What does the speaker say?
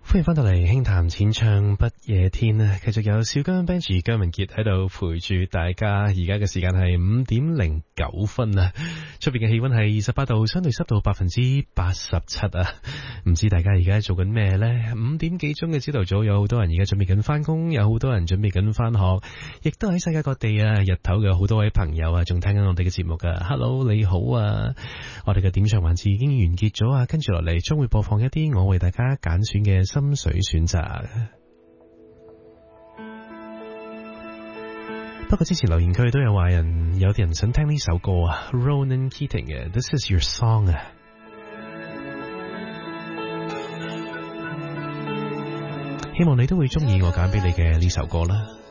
歡迎翻到嚟輕談淺唱不夜天啊！繼續有小姜 Benji 姜文傑喺度陪住大家。而家嘅時間係5:09啊！出邊嘅氣溫係28度，相對濕度87%啊！唔知大家而家做緊咩呢？5點幾鐘嘅朝頭早，有好多人而家準備緊翻工，有好多人準備緊翻學，亦都喺世界各地啊！日頭嘅好多位朋友啊，仲聽緊我哋嘅節目噶。Hello， 你好啊！我哋嘅點唱環節已經完結咗啊！跟住落嚟將會播放一啲我為大家揀選嘅心水選擇。不過之前留言區都有話有啲人想聽呢首歌啊 Ronan Keating 嘅 This Is Your Song 啊，希望你都會中意我揀俾你嘅呢首歌啦。